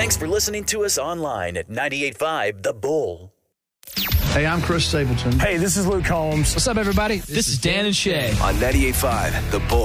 Thanks for listening to us online at 98.5 The Bull. Hey, I'm Chris Stapleton. Hey, this is Luke Combs. What's up, everybody? This is Dan and Shay on 98.5 The Bull.